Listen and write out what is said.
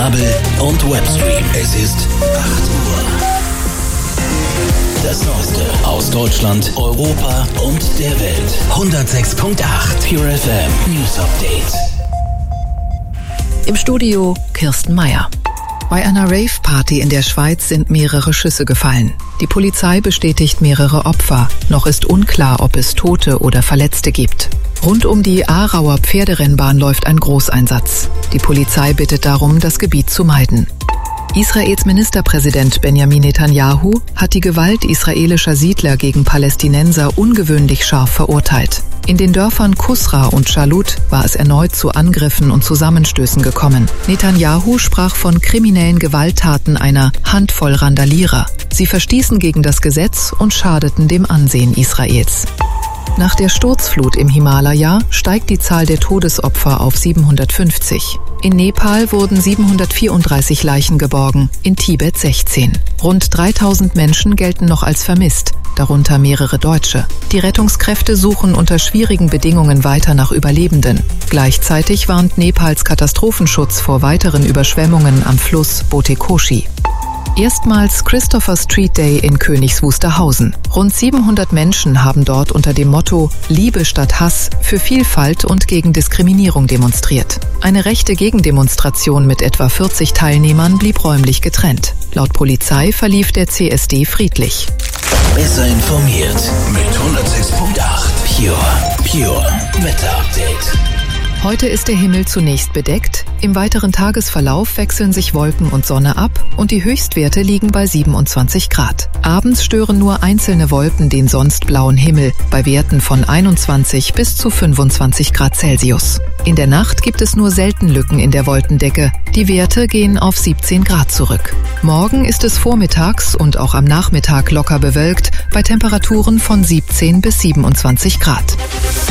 Kabel und Webstream. Es ist 8 Uhr. Das Neueste aus Deutschland, Europa und der Welt. 106.8 Pure FM News Update. Im Studio Kirsten Meier. Bei einer Rave-Party in der Schweiz sind mehrere Schüsse gefallen. Die Polizei bestätigt mehrere Opfer. Noch ist unklar, ob es Tote oder Verletzte gibt. Rund um die Aarauer Pferderennbahn läuft ein Großeinsatz. Die Polizei bittet darum, das Gebiet zu meiden. Israels Ministerpräsident Benjamin Netanyahu hat die Gewalt israelischer Siedler gegen Palästinenser ungewöhnlich scharf verurteilt. In den Dörfern Kusra und Shalut war es erneut zu Angriffen und Zusammenstößen gekommen. Netanyahu sprach von kriminellen Gewalttaten einer Handvoll Randalierer. Sie verstießen gegen das Gesetz und schadeten dem Ansehen Israels. Nach der Sturzflut im Himalaya steigt die Zahl der Todesopfer auf 750. In Nepal wurden 734 Leichen geborgen, in Tibet 16. Rund 3000 Menschen gelten noch als vermisst, darunter mehrere Deutsche. Die Rettungskräfte suchen unter schwierigen Bedingungen weiter nach Überlebenden. Gleichzeitig warnt Nepals Katastrophenschutz vor weiteren Überschwemmungen am Fluss Botekoshi. Erstmals Christopher Street Day in Königs Wusterhausen. Rund 700 Menschen haben dort unter dem Motto Liebe statt Hass für Vielfalt und gegen Diskriminierung demonstriert. Eine rechte Gegendemonstration mit etwa 40 Teilnehmern blieb räumlich getrennt. Laut Polizei verlief der CSD friedlich. Besser informiert mit 106.8 Pure Wetter Update. Heute ist der Himmel zunächst bedeckt, im weiteren Tagesverlauf wechseln sich Wolken und Sonne ab und die Höchstwerte liegen bei 27 Grad. Abends stören nur einzelne Wolken den sonst blauen Himmel bei Werten von 21 bis zu 25 Grad Celsius. In der Nacht gibt es nur selten Lücken in der Wolkendecke. Die Werte gehen auf 17 Grad zurück. Morgen ist es vormittags und auch am Nachmittag locker bewölkt bei Temperaturen von 17 bis 27 Grad.